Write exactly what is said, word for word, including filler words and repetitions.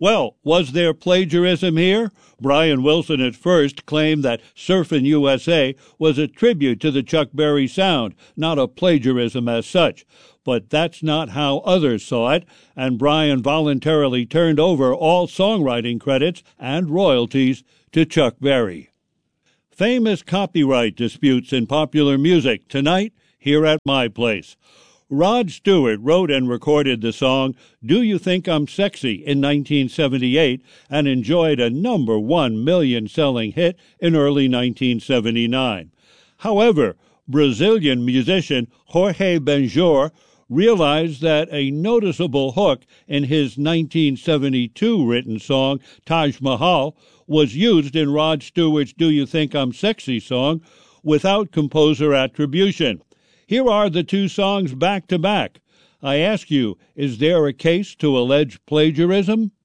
Well, was there plagiarism here? Brian Wilson at first claimed that Surfin' U S A was a tribute to the Chuck Berry sound, not a plagiarism as such. But that's not how others saw it, and Brian voluntarily turned over all songwriting credits and royalties to Chuck Berry. Famous copyright disputes in popular music tonight here at my place. Rod Stewart wrote and recorded the song Do You Think I'm Sexy in nineteen seventy-eight and enjoyed a number one million-selling hit in early nineteen seventy-nine. However, Brazilian musician Jorge Benjor realized that a noticeable hook in his nineteen seventy-two written song Taj Mahal was used in Rod Stewart's Do You Think I'm Sexy song without composer attribution. Here are the two songs back to back. I ask you, is there a case to allege plagiarism?